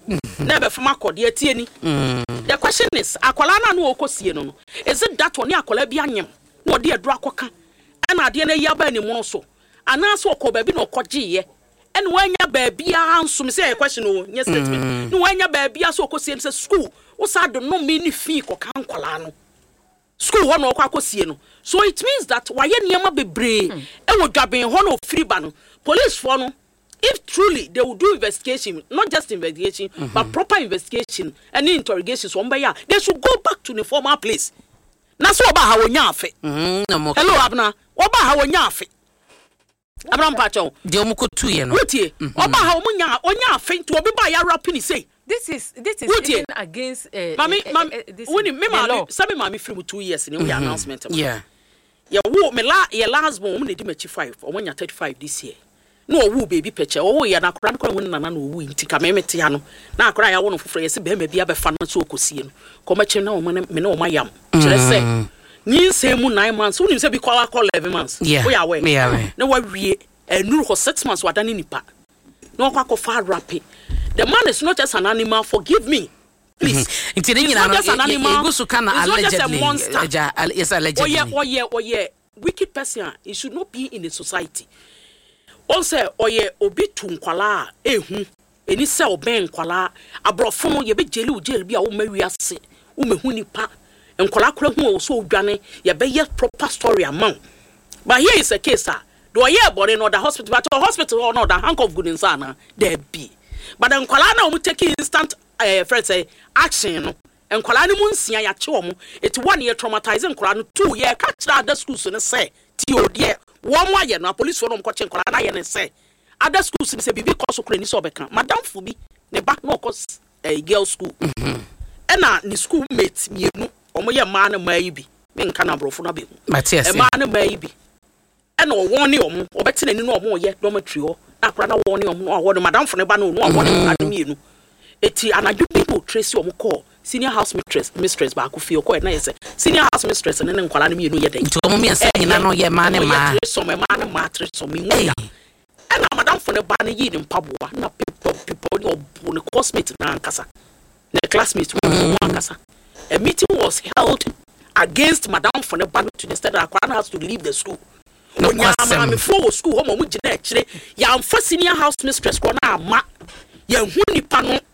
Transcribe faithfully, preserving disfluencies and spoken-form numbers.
Never from a code yet any. The question is, Aqualana no Ocosiano. Is it that one Yacola Bianyam? No dear Dracoca. And I didn't yaba any monoso. And also Cobaby no Cogie. And when your baby answer me say a question, yes, no, when your baby so cosians school, was I don't know many fee or canqualano. School one or quacosiano. So it means that why any yama be brave, and would grab in one of free ban, police for if truly they will do investigation, not just investigation, mm-hmm. but proper investigation and interrogations one by year, they should go back to the former place. That's what about how we yafe. Hello, Abna. What about how we yafe? Abraham Pacho. Diomuko two yen. What ye? What about how munya onya faint to be by a rapini say? This is this is even against uh, Mammy, uh, Mammy, uh, this when you remember, some mammy from two years in the announcement. Yeah. Yeah, woo me la your last born they did five or when you're thirty-five this year. No woo baby picture. Oh, yeah, na crank when nana no win tika memetiano. Na cry I want to phrase baby be a fan so cosine. Come at you now, me no my yam. Shall I say? Ni say moon nine months, who you say be call call eleven months. Yeah, we are away. Yeah, no worry. And no for six months what done in nipa. No quack far rapid. The man is not just an animal, forgive me. Please. It's not just an animal. It's not just a monster. Yes, allegedly. Oh yeah, oh yeah, oh yeah. Wicked person, it should not be in the society. Also, oh yeah, obi tunkwala, ehu. Eni se oben kwala, abrofo ye be jeli ujeli bi a wo mawiase, wo mehu nipa. Enkwala kura hu so odwane, ye be ye proper story amount. But here is a case ah. Do ye body no the hospital, but the hospital or no the hank of good insana, there be. But then kwala na omu take instant eh friend say action no. And Kolani Munsia ya chom, it's one year traumatizing Koran, two year catch other schools and say, Tio dear, one way no police for them coaching Koran and say, other schools say, Bibi Cosocrani Sobecan, Madame Fubi, ne back no cause a girl school. And now, the schoolmates, you know, or my man maybe, being Canabro for Nabi, Matthias, a man maybe. And no one you, or better than no more yet, dormitory, or Aprana warning or what Madame for Nebano, no one at you. Eti anadu people trace your call senior house mistress mistress ba ku fie ko na yese senior house mistress ne ne nkwala ne me no ye den to mo me say na no ye ma ne ma so me ma ne ma tre so me wu ya and madam for ne ba ne yi ne mpaboa na people people no ne classmate na ankasa ne classmate no ankasa a meeting was held against madam for ne ba to the state that Akwana has to leave the school no ya me for school ho mo mu gina akire ya amfa senior house mistress ko na ama ya hu nipa no